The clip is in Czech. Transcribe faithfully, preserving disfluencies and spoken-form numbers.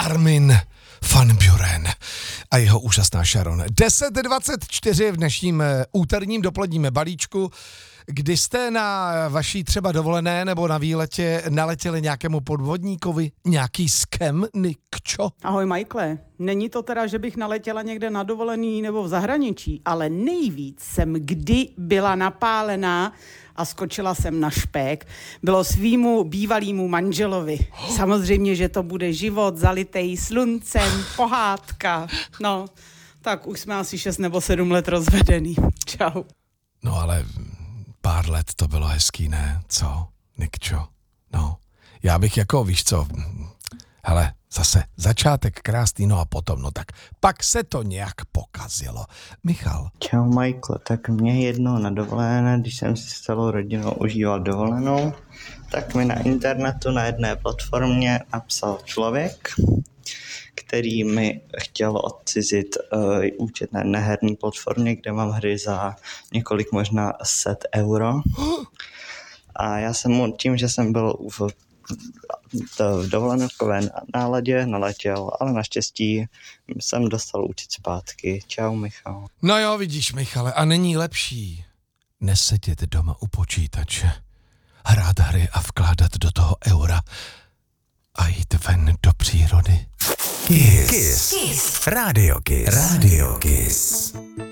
Armin van Buuren a jeho úžasná Sharon. deset dvacet čtyři v dnešním úterním dopoledním balíčku. Kdy jste na vaší třeba dovolené nebo na výletě naletěli nějakému podvodníkovi, nějaký skem, Nikčo? Ahoj Michaele, není to teda, že bych naletěla někde na dovolený nebo v zahraničí, ale nejvíc jsem kdy byla napálená a skočila jsem na špek. Bylo svýmu bývalýmu manželovi. Samozřejmě, že to bude život zalitej sluncem, pohádka. No, tak už jsme asi šest nebo sedm let rozvedený. Čau. No ale pár let to bylo hezký, ne? Co, Nikčo? No, já bych jako, víš co, hele, zase začátek krásný, no a potom, no tak pak se to nějak pokazilo. Michal. Čau Michael, tak mě jednou na dovolené, když jsem si s celou rodinou užíval dovolenou, tak mi na internetu na jedné platformě napsal člověk, který mi chtěl odcizit uh, účet na neherní platformě, kde mám hry za několik, možná set euro. A já jsem mu tím, že jsem byl v, v dovolenkové náladě, naletěl, ale naštěstí jsem dostal účet zpátky. Čau, Michal. No jo, vidíš, Michale, a není lepší nesedět doma u počítače, hrát hry a vkládat do toho eura a jít ven do přírody. Kiss. Kiss. Kiss. Radio Kiss. Radio Kiss.